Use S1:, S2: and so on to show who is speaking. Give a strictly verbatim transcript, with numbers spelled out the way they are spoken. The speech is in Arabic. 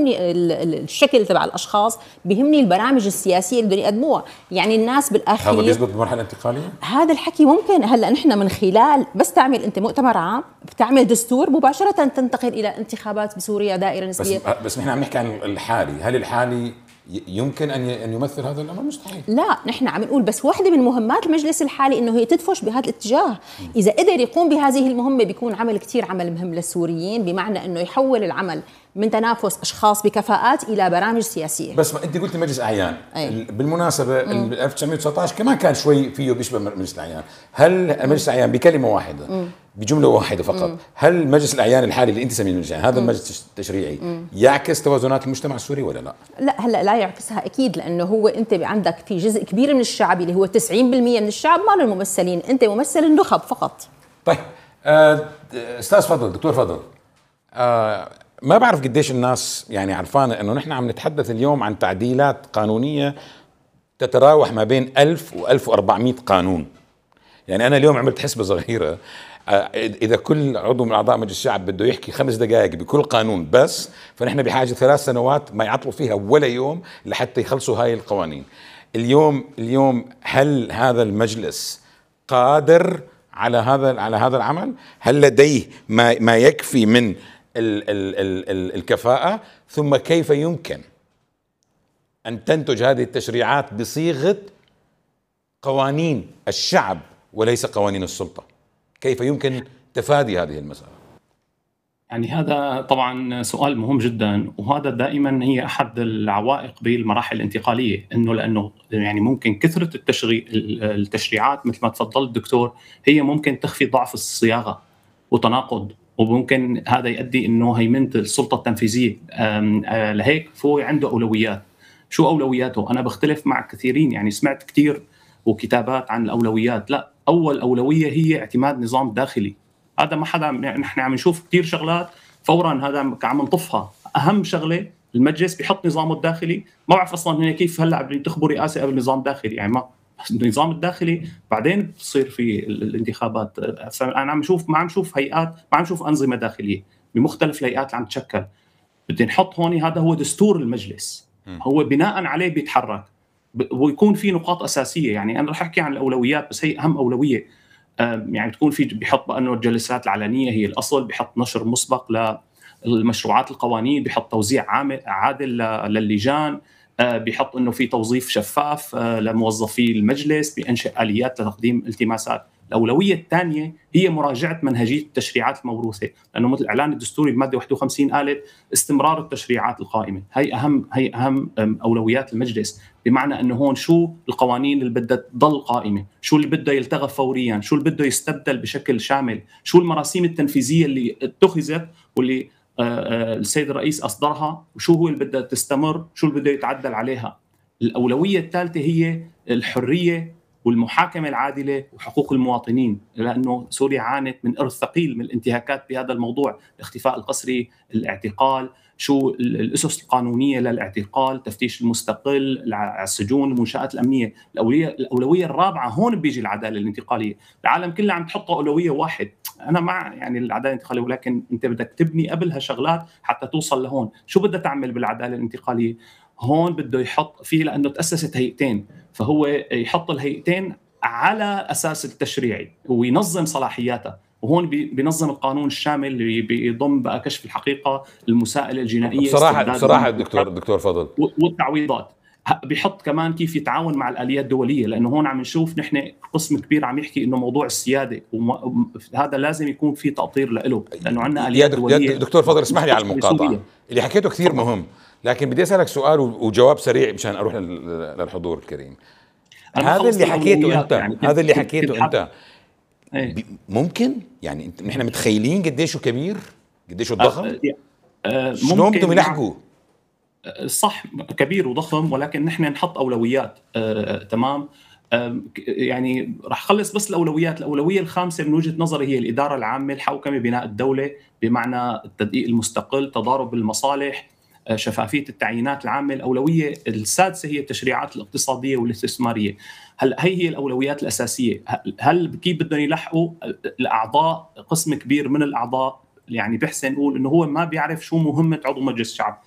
S1: بيهمني الشكل تبع الاشخاص، بيهمني البرامج السياسيه اللي بدهم يقدموها. يعني الناس بالاخير
S2: هذا بيزبط بمرحله انتقاليه.
S1: هذا الحكي ممكن. هلا نحن من خلال بس تعمل انت مؤتمر عام، بتعمل دستور، مباشره تنتقل الى انتخابات بسوريا دائره نسبيه.
S2: بس بس نحن عم نحكي عن الحالي، هل الحالي يمكن ان ان يمثل هذا الامر؟ مستحيل.
S1: لا، نحن عم نقول بس واحده من مهمات المجلس الحالي انه هي تدفش بهذا الاتجاه. اذا قدر يقوم بهذه المهمه بيكون عمل كثير عمل مهم للسوريين، بمعنى انه يحول العمل من تنافس اشخاص بكفاءات الى برامج سياسيه.
S2: بس ما انت قلت مجلس اعيان.
S1: أي.
S2: بالمناسبه ألف وتسعمئة وتسعة عشر كمان كان شوي فيه بيشبه مجلس الاعيان. هل مجلس الاعيان بكلمه واحده مم. بجمله واحده فقط مم. هل مجلس الاعيان الحالي اللي انت سميه مجلس الاعيان هذا المجلس التشريعي مم. يعكس توازنات المجتمع السوري ولا لا؟
S1: لا، هلا لا يعكسها اكيد، لانه هو انت عندك في جزء كبير من الشعب اللي هو تسعين بالمئة من الشعب ما له ممثلين، انت ممثل النخب فقط.
S2: طيب آه، استاذ فضل، دكتور فضل، آه ما بعرف قديش الناس يعني عرفانه انه نحن عم نتحدث اليوم عن تعديلات قانونيه تتراوح ما بين ألف وألف وأربعمئة قانون. يعني انا اليوم عملت حسبه صغيره، اذا كل عضو من اعضاء مجلس الشعب بده يحكي خمس دقائق بكل قانون بس، فنحن بحاجه ثلاث سنوات ما يعطلوا فيها ولا يوم لحتى يخلصوا هاي القوانين. اليوم اليوم هل هذا المجلس قادر على هذا على هذا العمل؟ هل لديه ما ما يكفي من ال ال ال ال الكفاءة؟ ثم كيف يمكن أن تنتج هذه التشريعات بصيغة قوانين الشعب وليس قوانين السلطة؟ كيف يمكن تفادي هذه المسألة؟
S3: يعني هذا طبعا سؤال مهم جدا، وهذا دائما هي أحد العوائق بالمراحل الانتقالية، إنه لأنه يعني ممكن كثرة التشريع التشريعات مثل ما تفضل الدكتور هي ممكن تخفي ضعف الصياغة وتناقض، وممكن هذا يؤدي إنه هيمنة السلطة التنفيذية. لهيك فهو عنده أولويات. شو أولوياته؟ أنا بختلف مع كثيرين، يعني سمعت كثير وكتابات عن الأولويات. لا، أول أولوية هي اعتماد نظام داخلي. هذا ما حدا، نحن عم نشوف كثير شغلات فورا هذا عم نطفها. أهم شغلة المجلس بيحط نظامه الداخلي. ما بعرف أصلا هنا كيف هلا بينتخبوا رئاسة قبل نظام داخلي، يعني ما النظام الداخلي بعدين بتصير في الانتخابات. فأنا عم نشوف ما عم نشوف هيئات، ما عم نشوف أنظمة داخلية بمختلف الهيئات اللي عم تشكل. بدي نحط هون هذا هو دستور المجلس، هو بناء عليه بيتحرك ويكون في نقاط أساسية. يعني أنا رح أحكي عن الأولويات بس هي أهم أولوية. يعني تكون في بيحط بأنه الجلسات العلنية هي الأصل، بيحط نشر مسبق للمشروعات القوانين، بيحط توزيع عادل للجان، بيحط أنه في توظيف شفاف لموظفي المجلس، بينشئ آليات لتقديم التماسات. الأولوية الثانية هي مراجعة منهجية التشريعات الموروثة، لأنه مثل الإعلان الدستوري بمادة واحد وخمسين قالت استمرار التشريعات القائمة. هي أهم هي أهم أولويات المجلس، بمعنى أنه هون شو القوانين اللي بدها تضل قائمة، شو اللي بده يلتغى فوريا، شو اللي بده يستبدل بشكل شامل، شو المراسيم التنفيذية اللي اتخذت واللي السيد الرئيس أصدرها، وشو هو اللي بدها تستمر، شو اللي بده يتعدل عليها. الأولوية الثالثة هي الحرية والمحاكمة العادلة وحقوق المواطنين، لأنه سوريا عانت من إرث ثقيل من الانتهاكات بهذا الموضوع، الاختفاء القسري، الاعتقال، شو الأسس القانونية للاعتقال، تفتيش المستقل، السجون، المنشآت الأمنية. الأولوية الأولوية الرابعة هون بيجي العدالة الانتقالية. العالم كله عم تحط أولوية واحد، أنا مع يعني العدالة الانتقالية، ولكن أنت بدك تبني قبلها شغلات حتى توصل لهون. شو بدها تعمل بالعدالة الانتقالية؟ هون بده يحط فيه، لأنه تأسست هيئتين، فهو يحط الهيئتين على أساس التشريعي وينظم صلاحياتها. وهون بينظم القانون الشامل اللي بيضم بقى كشف الحقيقة، المساءلة الجنائية،
S2: بصراحة بصراحة دكتور دكتور فضل،
S3: والتعويضات. بيحط كمان كيف يتعاون مع الآليات الدولية، لأنه هون عم نشوف نحن قسم كبير عم يحكي إنه موضوع السيادة، وهذا لازم يكون في تأطير له، لأنه عندنا آليات دولية.
S2: دكتور فضل اسمح لي على المقاطعة، اللي حكيته كثير مهم، لكن بدي أسألك سؤال وجواب سريع مشان أروح للحضور الكريم. هذا اللي حكيته أنت يعني هذا اللي حكيته أنت ايه؟ ممكن يعني نحن متخيلين قديشه كبير، قديشه ضخم؟ أه
S3: أه
S2: شلون بدهم يلحقوا؟
S3: صح، كبير وضخم، ولكن نحن نحط أولويات. أه تمام. أه يعني رح خلص بس الأولويات. الأولوية الخامسة من وجهة نظري هي الإدارة العامة، الحوكمة، بناء الدولة، بمعنى التدقيق المستقل، تضارب المصالح، شفافية التعيينات العامة. الأولوية السادسة هي التشريعات الاقتصادية والاستثمارية. هل هي هي الأولويات الأساسية؟ هل كيف بدهم يلحقوا الأعضاء؟ قسم كبير من الأعضاء يعني بحسن نقول إنه هو ما بيعرف شو مهمة عضو مجلس الشعب،